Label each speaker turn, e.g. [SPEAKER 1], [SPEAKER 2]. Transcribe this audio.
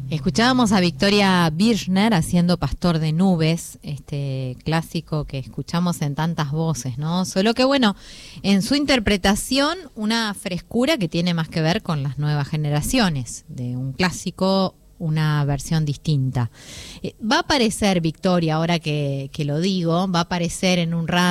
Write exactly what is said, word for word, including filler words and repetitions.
[SPEAKER 1] Escuchábamos a Victoria Birchner haciendo Pastor de Nubes, este clásico que escuchamos en tantas voces, ¿no? Solo que, bueno, en su interpretación, una frescura que tiene más que ver con las nuevas generaciones, de un clásico, una versión distinta. Eh, va a aparecer, Victoria, ahora que, que lo digo, va a aparecer en un rato